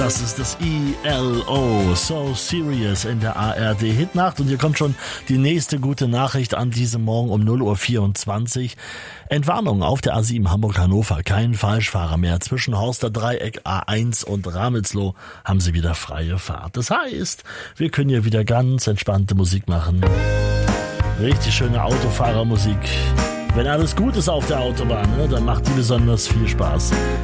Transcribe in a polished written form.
Das ist das ELO, So Serious in der ARD Hitnacht. Und hier kommt schon die nächste gute Nachricht an diesem Morgen um 0:24 Uhr. Entwarnung auf der A7 Hamburg-Hannover. Kein Falschfahrer mehr. Zwischen Horster Dreieck, A1 und Ramelsloh haben sie wieder freie Fahrt. Das heißt, wir können hier wieder ganz entspannte Musik machen. Richtig schöne Autofahrermusik. Wenn alles gut ist auf der Autobahn, dann macht die besonders viel Spaß.